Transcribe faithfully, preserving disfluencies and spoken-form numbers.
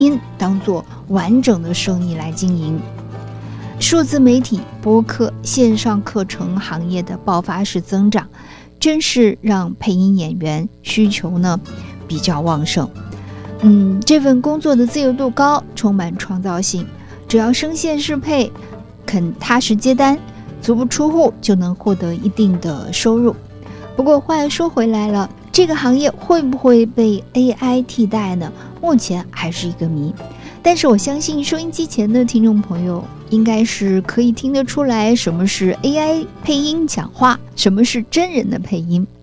音当作完整的生意来经营。数字媒体、播客、线上课程行业的爆发式增长，真是让配音演员需求呢比较旺盛。嗯，这份工作的自由度高，充满创造性，只要声线适配，肯踏实接单，足不出户就能获得一定的收入。不过话又说回来了，这个行业会不会被 A I 替代呢？目前还是一个谜。但是我相信收音机前的听众朋友应该是可以听得出来什么是 A I 配音讲话，什么是真人的配音。